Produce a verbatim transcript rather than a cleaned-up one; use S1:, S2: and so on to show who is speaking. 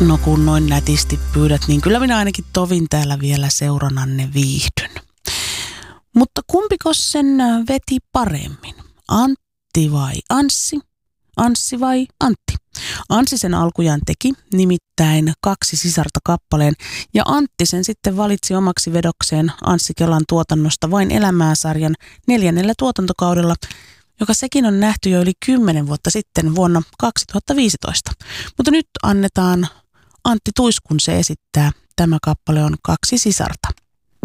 S1: No kun noin nätisti pyydät, niin kyllä minä ainakin tovin täällä vielä seurananne viihdyn. Mutta kumpikos sen veti paremmin? Antti vai Anssi? Anssi vai Antti? Anssi sen alkujaan teki, nimittäin Kaksi sisarta kappaleen, ja Antti sen sitten valitsi omaksi vedokseen Anssi Kelan tuotannosta Vain elämää-sarjan neljännellä tuotantokaudella, joka sekin on nähty jo yli kymmenen vuotta sitten vuonna kaksituhattaviisitoista. Mutta nyt annetaan Antti Tuiskun se esittää. Tämä kappale on Kaksi sisarta.